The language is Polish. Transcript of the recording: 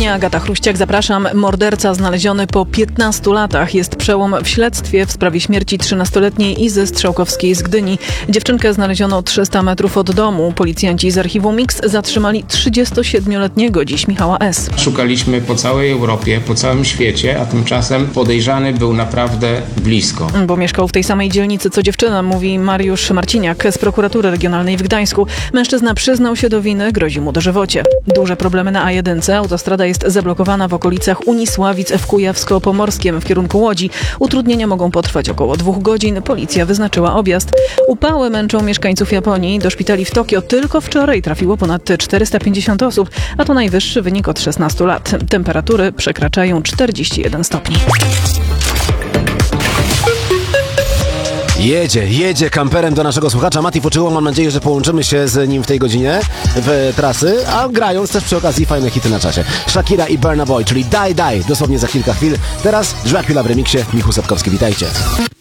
tygodnia, Agata Chruściak, zapraszam. Morderca znaleziony po 15 latach. Jest przełom w śledztwie w sprawie śmierci 13-letniej Izy Strzałkowskiej z Gdyni. Dziewczynkę znaleziono 300 metrów od domu. Policjanci z archiwum Mix zatrzymali 37-letniego dziś Michała S. Szukaliśmy po całej Europie, po całym świecie, a tymczasem podejrzany był naprawdę blisko. Bo mieszkał w tej samej dzielnicy co dziewczyna, mówi Mariusz Marciniak z prokuratury regionalnej w Gdańsku. Mężczyzna przyznał się do winy, grozi mu dożywocie. Duże problemy na A1. Autostrada jest zablokowana w okolicach Unisławic w Kujawsko-Pomorskiem w kierunku Łodzi. Utrudnienia mogą potrwać około 2 godzin. Policja wyznaczyła objazd. Upały męczą mieszkańców Japonii. Do szpitali w Tokio tylko wczoraj trafiło ponad 450 osób, a to najwyższy wynik od 16 lat. Temperatury przekraczają 41 stopni. Jedzie kamperem do naszego słuchacza Mati Fuczyło. Mam nadzieję, że połączymy się z nim w tej godzinie w trasy, a grając też przy okazji fajne hity na czasie. Shakira i Burna Boy, czyli Die Die, dosłownie za kilka chwil. Teraz Dracula w remiksie. Michał Sapkowski, witajcie.